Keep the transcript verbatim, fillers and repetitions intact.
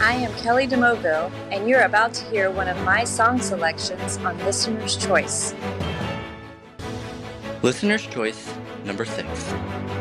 I am Kelly DeMoville, and you're about to hear one of my song selections on Listener's Choice. Listener's Choice, number six.